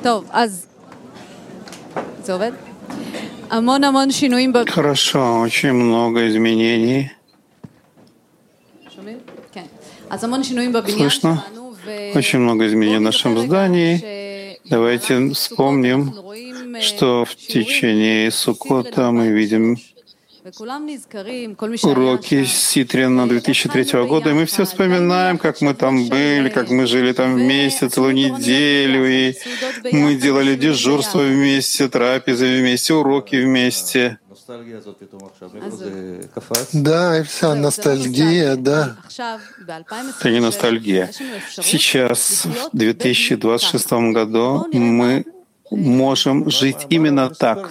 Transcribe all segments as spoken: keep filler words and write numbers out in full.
טוב, אז זה עובד? המון המון שינויים ב... Хорошо, очень много изменений. שומעים? כן. אז המון שינויים בבניין Слышно? שלנו, Очень много изменений в нашем здании. Давайте вспомним, что в течение Суккота мы видим уроки Ситрина две тысячи третьего года, и мы все вспоминаем, как мы там были, как мы жили там вместе целую неделю, и мы делали дежурство вместе, трапезы вместе, уроки вместе. Да, и вся ностальгия, да. Это не ностальгия. Сейчас, в две тысячи двадцать шестом году, мы можем жить именно так.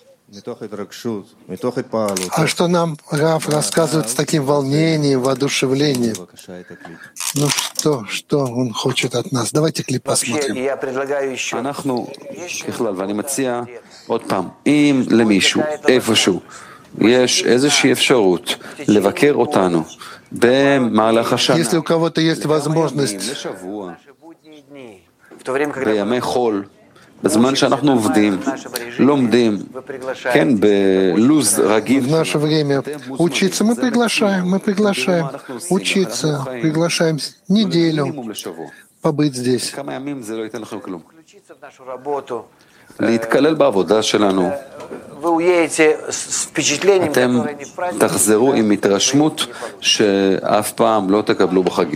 А что нам Рав рассказывает с таким волнением, воодушевлением? Ну что, что он хочет от нас? Давайте клип посмотрим. Я предлагаю еще. ואני מציע עוד פעם, אם למישהו, איפשהו, יש איזושהי אפשרות לבקר אותנו במהלך השנה, Если у кого-то есть возможность בימי חול, בזמן שאנחנו עובדים, לומדים, כן, בלוז רגיל. в наше время учиться, мы приглашаем, мы приглашаем учиться, приглашаем неделю побыть здесь. להתקלל בעבודה שלנו. אתם תחזרו עם התרשמות שאף פעם לא תקבלו בחגים.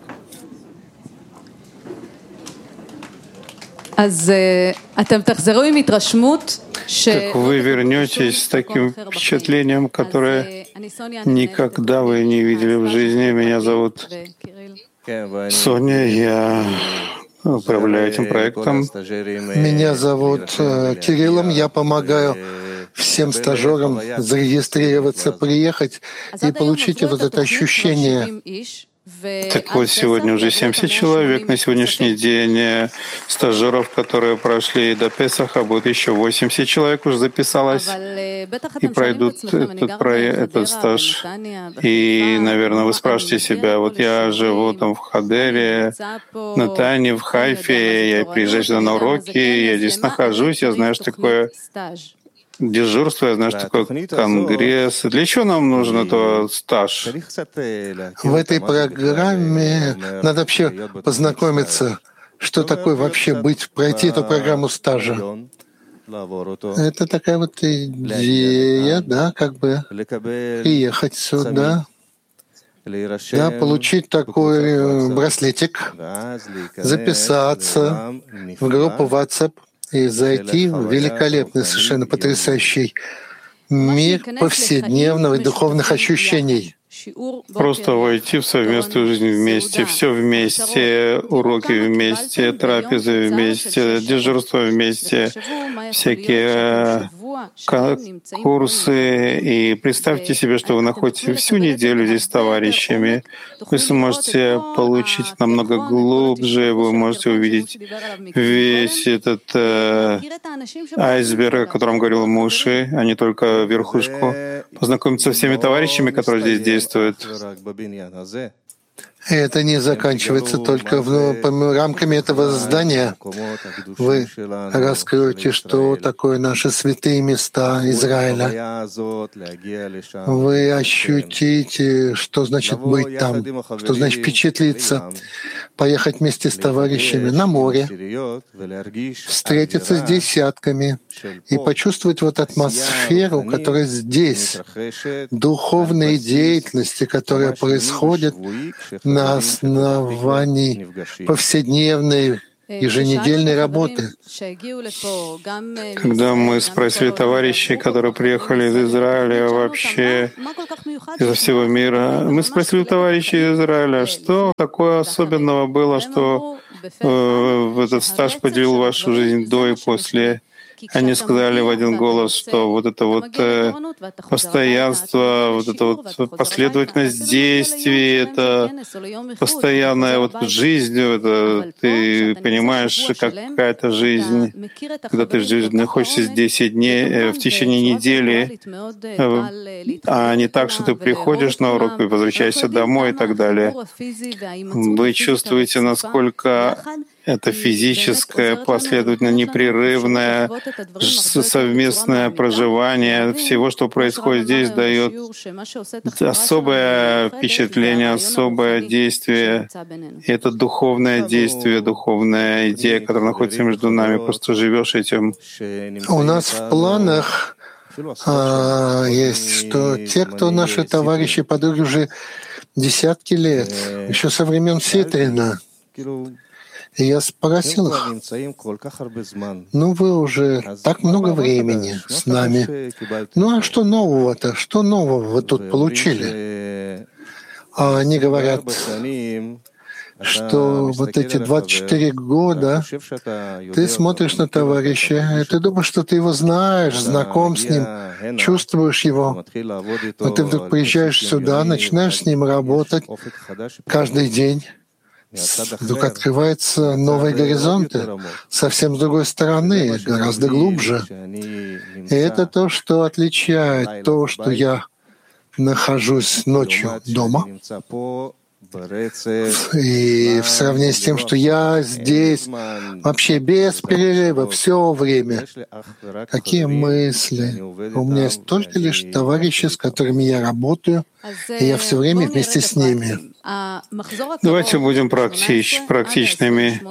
אז אתם תחזרו עם התרשמות ש... Так вы вернетесь с таким впечатлением, которое никогда вы не видели в жизни. Меня зовут Соня, я управляю этим проектом. Меня зовут э, Кириллом, я помогаю всем стажерам зарегистрироваться, приехать и получить вот это ощущение. Так вот, сегодня уже семьдесят человек на сегодняшний день стажеров, которые прошли до Песаха, будет еще восемьдесят человек уже записалось и пройдут этот, проект, этот стаж. И, наверное, вы спрашиваете себя, вот я живу там в Хадере, в Натане, в Хайфе, я приезжаю сюда на уроки, я здесь нахожусь, я знаю, что такое дежурство, я знаю, что такое конгресс. Для чего нам нужен этот стаж? В этой программе надо вообще познакомиться, что такое вообще быть, пройти эту программу стажа. Это такая вот идея, да, как бы приехать сюда, да, получить такой браслетик, записаться в группу WhatsApp и зайти в великолепный, совершенно потрясающий мир повседневного и духовных ощущений. Просто войти в совместную жизнь вместе, все вместе, уроки вместе, трапезы вместе, дежурство вместе, всякие курсы. И представьте себе, что вы находитесь всю неделю здесь с товарищами. Вы сможете получить намного глубже, вы можете увидеть весь этот э, айсберг, о котором говорил Муши, а не только верхушку. Познакомиться со всеми товарищами, которые здесь действуют. И это не заканчивается только в, по рамками этого здания. Вы раскроете, что такое наши святые места Израиля. Вы ощутите, что значит быть там, что значит впечатлиться, поехать вместе с товарищами на море, встретиться с десятками и почувствовать вот атмосферу, которая здесь, духовной деятельности, которая происходит на основании повседневной еженедельной работы. Когда мы спросили товарищей, которые приехали из Израиля, вообще из всего мира, мы спросили у товарищей из Израиля, что такое особенного было, что э, этот стаж поделил вашу жизнь до и после. Они сказали в один голос, что вот это вот э, постоянство, вот это вот последовательность действий, это постоянная вот жизнь, это ты понимаешь, как какая-то жизнь, когда ты живешь, находишься здесь десять дней э, в течение недели, э, а не так, что ты приходишь на урок и возвращаешься домой и так далее. Вы чувствуете, насколько это физическое, последовательно непрерывное совместное проживание всего, что происходит здесь, дает особое впечатление, особое действие. И это духовное действие, духовная идея, которая находится между нами. Просто живешь этим. У нас в планах а, есть, что те, кто наши товарищи, подруги уже десятки лет, еще со времен Ситрина. И я спросил их, ну вы уже так много времени с нами, ну а что нового-то, что нового вы тут получили? А они говорят, что вот эти двадцать четыре года ты смотришь на товарища, и ты думаешь, что ты его знаешь, знаком с ним, чувствуешь его, но ты вдруг приезжаешь сюда, начинаешь с ним работать каждый день, вдруг открываются новые горизонты, совсем с другой стороны, гораздо глубже. И это то, что отличает то, что я нахожусь ночью дома, и в сравнении с тем, что я здесь вообще без перерыва все время. Какие мысли? У меня есть только лишь товарищи, с которыми я работаю, и я все время вместе с ними. Давайте будем практич, практичными.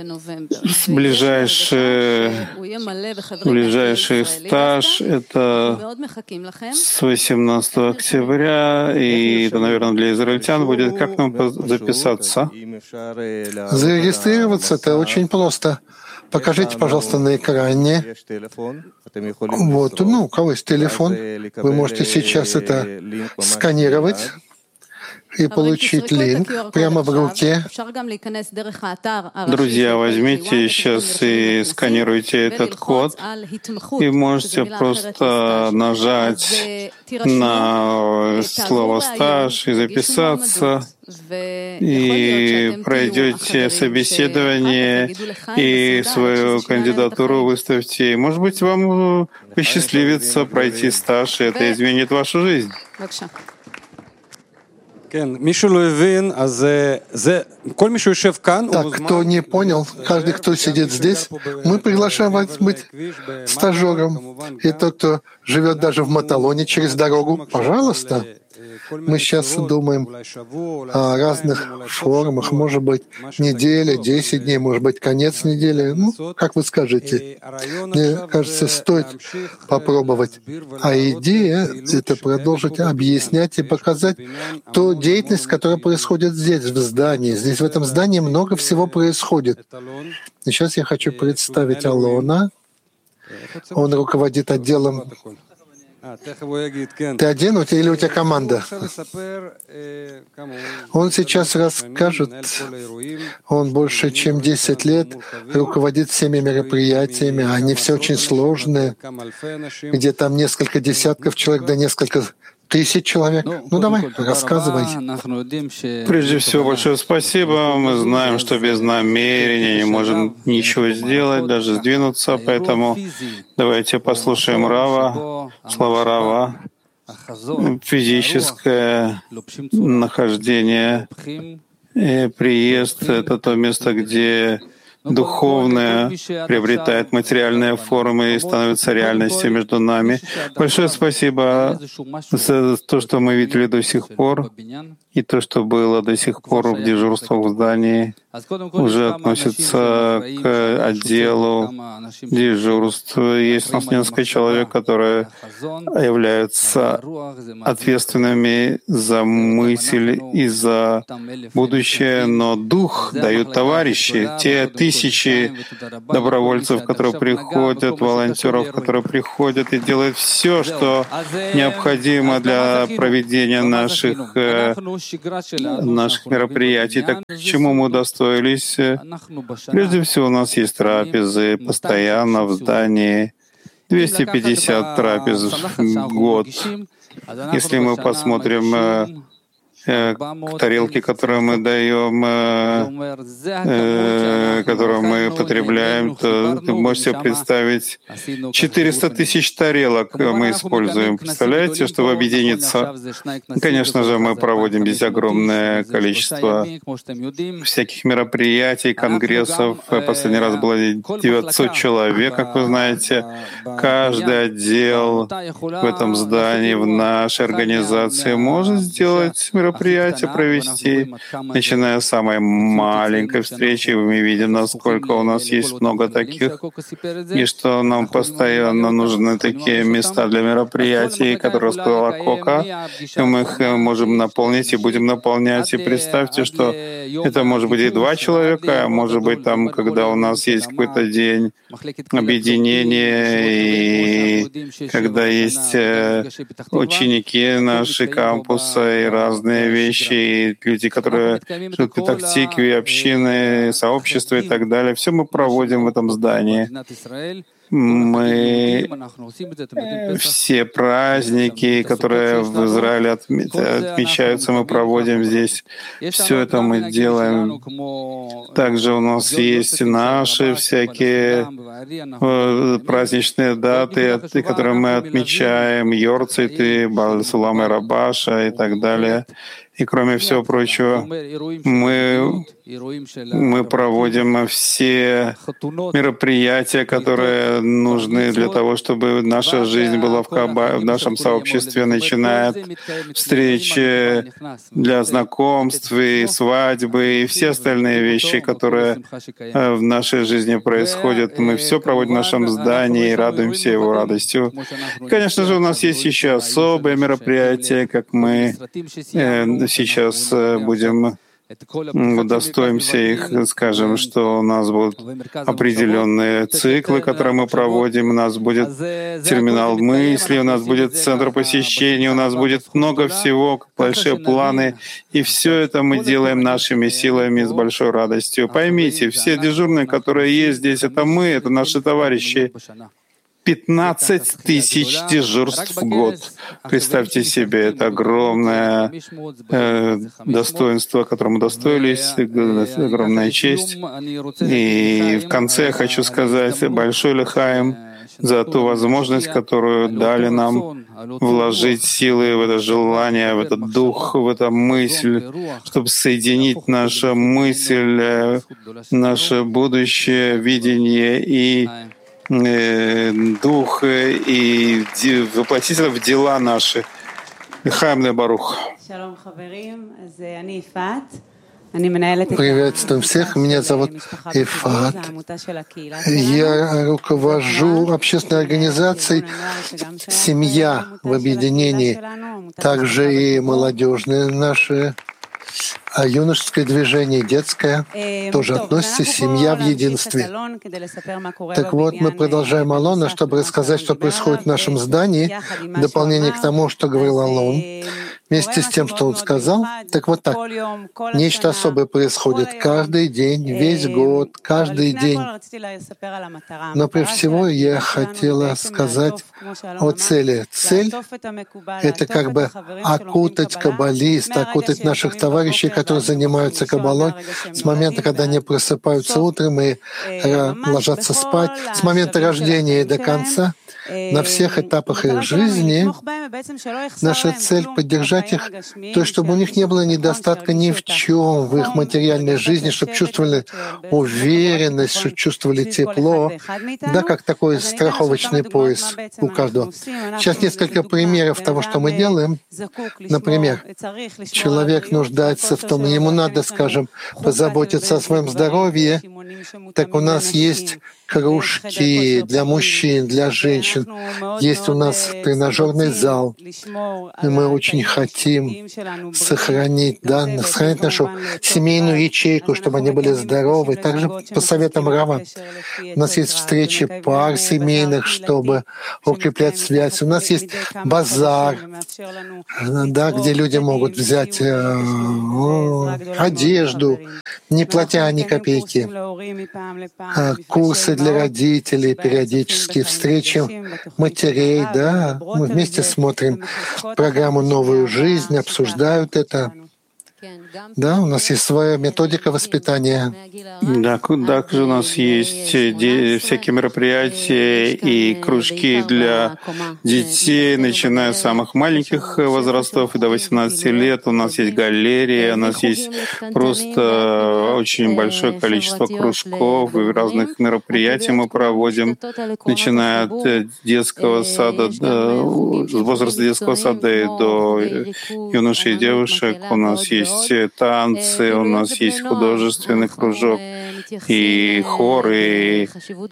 Ближайший, ближайший стаж — это с восемнадцатого октября, и это, наверное, для израильтян будет. Как нам записаться? Зарегистрироваться — это очень просто. Покажите, пожалуйста, на экране. Вот, ну, у кого есть телефон, вы можете сейчас это сканировать и получить линк прямо в руке. Друзья, возьмите сейчас и сканируйте этот код, и можете просто нажать на слово «стаж» и записаться, и пройдете собеседование, и свою кандидатуру выставьте. Может быть, вам посчастливится пройти стаж, и это изменит вашу жизнь. Так, кто не понял, каждый, кто сидит здесь, мы приглашаем вас быть стажером. И тот, кто живет даже в Маталоне через дорогу, пожалуйста. Мы сейчас думаем о разных формах, может быть, неделя, десять дней, может быть, конец недели. Ну, как вы скажете. Мне кажется, стоит попробовать. А идея — это продолжить объяснять и показать ту деятельность, которая происходит здесь, в здании. Здесь, в этом здании, много всего происходит. И сейчас я хочу представить Алона. Он руководит отделом. Ты один, у тебя или у тебя команда? Он сейчас расскажет, он больше чем десять лет руководит всеми мероприятиями, они все очень сложные, где там несколько десятков человек, да несколько тысяч человек. Ну давай, рассказывай. Прежде всего, большое спасибо. Мы знаем, что без намерения не можем ничего сделать, даже сдвинуться, поэтому давайте послушаем Рава, слова Рава. Физическое нахождение и приезд — это то место, где духовное приобретает материальные формы и становится реальностью между нами. Большое спасибо за то, что мы видели до сих пор, и то, что было до сих пор в дежурствах в здании, уже относится к отделу дежурств. Есть у нас несколько человек, которые являются ответственными за мысль и за будущее, но дух дают товарищи, те тысячи добровольцев, которые приходят, волонтеров, которые приходят и делают все, что необходимо для проведения наших, наших мероприятий. Так к чему мы удостоились? Прежде всего, у нас есть трапезы постоянно в здании, двести пятьдесят трапез в год. Если мы посмотрим э, тарелки, которые мы даем, э, э, которые мы потребляем, то ты можешь себе представить, четыреста тысяч тарелок мы используем. Представляете, чтобы объединиться? Конечно же, мы проводим здесь огромное количество всяких мероприятий, конгрессов. Последний раз было девятьсот человек, как вы знаете. Каждый отдел в этом здании, в нашей организации может сделать мероприятие, провести, начиная с самой маленькой встречи. Мы видим, насколько у нас есть много таких, и что нам постоянно нужны такие места для мероприятий, которые сказала Кока, и мы их можем наполнить и будем наполнять. И представьте, что это может быть и два человека, а может быть там, когда у нас есть какой-то день объединения, и когда есть ученики наши кампуса и разные вещи, и люди, которые живут в Петах-Тикве, общины, сообщества и так далее. Все мы проводим в этом здании. Мы все праздники, которые в Израиле отмечаются, мы проводим здесь. Все это мы делаем. Также у нас есть наши всякие праздничные даты, которые мы отмечаем, Йорцейты, Баал-Сулам и Рабаша и так далее. И кроме всего прочего, мы, мы проводим все мероприятия, которые нужны для того, чтобы наша жизнь была в, Каба, в нашем сообществе, начиная от встречи для знакомств и свадьбы, и все остальные вещи, которые в нашей жизни происходят. Мы все проводим в нашем здании и радуемся его радостью. И, конечно же, у нас есть еще особые мероприятия, как мы сейчас будем удостоимся их, скажем, что у нас будут определенные циклы, которые мы проводим, у нас будет терминал мысли, у нас будет центр посещения, у нас будет много всего, большие планы, и все это мы делаем нашими силами с большой радостью. Поймите, все дежурные, которые есть здесь, это мы, это наши товарищи. пятнадцать тысяч дежурств в год. Представьте себе, это огромное э, достоинство, которому достоились, огромная честь. И в конце я хочу сказать большой лихаим за ту возможность, которую дали нам вложить силы в это желание, в этот дух, в эту мысль, чтобы соединить нашу мысль, наше будущее, видение и дух и воплотить это в дела наши. Хаим ле Барух. Приветствуем всех. Меня зовут Ифат. Я руковожу общественной организацией «Семья в объединении», также и молодежные наши, а юношеское движение, детское, тоже относится «Семья в единстве». Так вот, мы продолжаем Алона, чтобы рассказать, что происходит в нашем здании, в дополнение к тому, что говорил Алон. Вместе с тем, что он сказал, так вот так, нечто особое происходит каждый день, весь год, каждый день. Но прежде всего я хотела сказать о цели. Цель — это как бы окутать каббалист, окутать наших товарищей, которые занимаются каббалой, с момента, когда они просыпаются утром и ложатся спать, с момента рождения и до конца, на всех этапах их жизни. Наша цель — поддержать их, то есть чтобы у них не было недостатка ни в чем в их материальной жизни, чтобы чувствовали уверенность, чтобы чувствовали тепло, да, как такой страховочный пояс у каждого. Сейчас несколько примеров того, что мы делаем. Например, человек нуждается в том, ему надо, скажем, позаботиться о своем здоровье, так у нас есть кружки для мужчин, для женщин. Есть у нас тренажерный зал. И мы очень хотим сохранить, да, сохранить нашу семейную ячейку, чтобы они были здоровы. Также по советам Рава у нас есть встречи пар семейных, чтобы укреплять связь. У нас есть базар, да, где люди могут взять э, одежду, не платя ни копейки. Курсы для родителей, периодические встречи матерей, да, мы вместе смотрим программу «Новую жизнь», обсуждают это. Да, у нас есть своя методика воспитания. Да, также у нас есть де- всякие мероприятия и кружки для детей, начиная с самых маленьких возрастов и до восемнадцати лет. У нас есть галерея, у нас есть просто очень большое количество кружков и разных мероприятий мы проводим, начиная от детского сада, с возраста детского сада и до юношей и девушек. У нас есть танцы, у нас есть художественный кружок и хор, и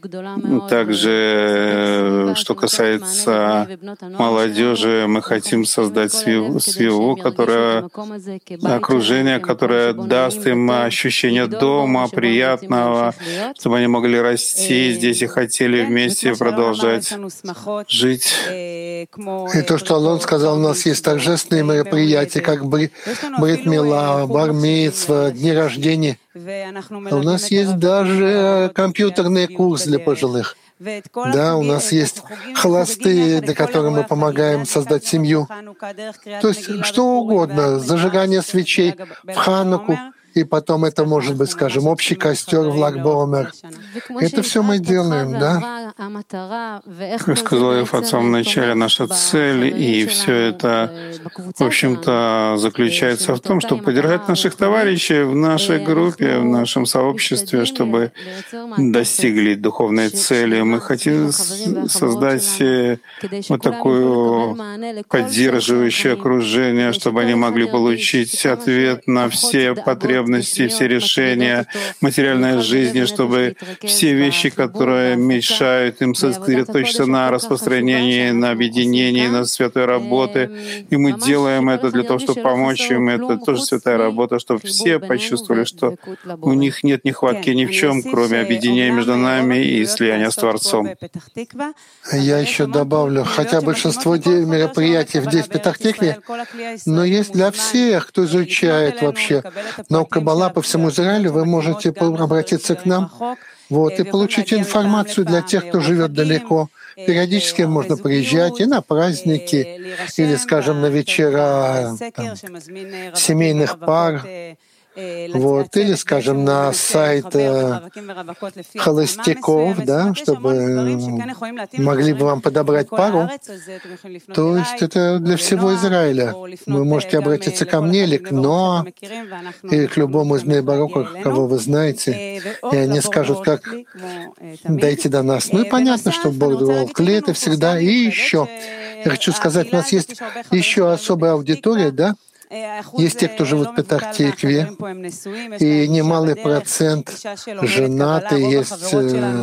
также, что касается молодежи, мы хотим создать свиву, которая окружение, которое даст им ощущение дома, приятного, чтобы они могли расти здесь и хотели вместе продолжать жить. И то, что Алон сказал, у нас есть торжественные мероприятия, как брит мила, бар мицва, дни рождения. У нас есть даже компьютерный курс для пожилых. Да, у нас есть холостые, для которых мы помогаем создать семью. То есть что угодно, зажигание свечей в Хануку, и потом это может быть, скажем, общий костер в Lag-BaOmer. Это все мы делаем, да? Как сказал я в самом начале, наша цель, и все это, в общем-то, заключается в том, чтобы поддержать наших товарищей в нашей группе, в нашем сообществе, чтобы достигли духовной цели. Мы хотим создать вот такое поддерживающее окружение, чтобы они могли получить ответ на все потребности, все решения материальной жизни, чтобы все вещи, которые мешают им сосредоточиться на распространении, на объединении, на святой работе. И мы делаем это для того, чтобы помочь им. Это тоже святая работа, чтобы все почувствовали, что у них нет нехватки ни в чем, кроме объединения между нами и слияния с Творцом. Я еще добавлю, хотя большинство мероприятий здесь в Петах-Тикве, но есть для всех, кто изучает вообще науку Каббала по всему Израилю, вы можете обратиться к нам вот, и получить информацию для тех, кто живет далеко. Периодически можно приезжать и на праздники, или, скажем, на вечера там, семейных пар. Вот, или, скажем, на сайт э, холостяков, да, чтобы могли бы вам подобрать пару. То есть это для всего Израиля. Вы можете обратиться ко мне или к Ноа, или к любому из Мейбароков, кого вы знаете, и они скажут, как дойти до нас. Ну и понятно, что Бог давал клеты всегда. И еще, я хочу сказать, у нас есть еще особая аудитория, да, есть те, кто живут в Петах-Тикве, и немалый процент женаты, есть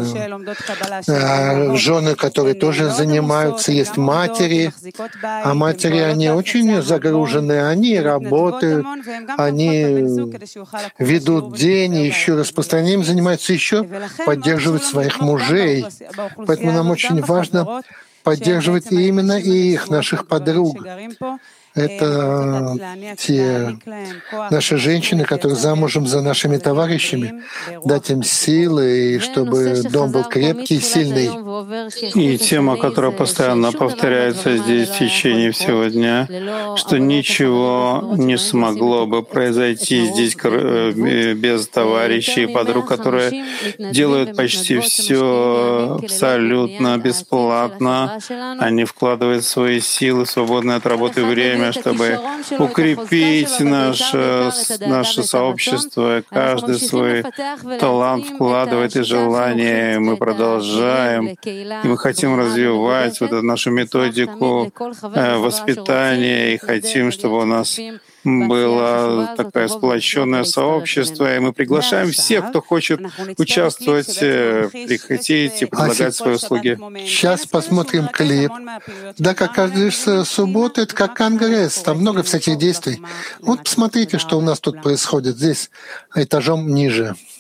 э, жены, которые тоже занимаются, есть матери, а матери, они очень загружены, они работают, они ведут день, и еще распространением занимаются, еще поддерживают своих мужей. Поэтому нам очень важно поддерживать именно их, наших подруг. Это те наши женщины, которые замужем за нашими товарищами, дать им силы, чтобы дом был крепкий и сильный. И тема, которая постоянно повторяется здесь в течение всего дня, что ничего не смогло бы произойти здесь без товарищей и подруг, которые делают почти все абсолютно бесплатно. Они вкладывают свои силы, свободное от работы время, чтобы укрепить наше, наше сообщество. Каждый свой талант вкладывает и желание. Мы продолжаем. И мы хотим развивать вот эту нашу методику воспитания и хотим, чтобы у нас было такое сплоченное сообщество, и мы приглашаем всех, кто хочет участвовать, приходить и предлагать свои услуги. Сейчас посмотрим клип. Да, как каждую субботу, это как конгресс, там много всяких действий. Вот посмотрите, что у нас тут происходит здесь, этажом ниже.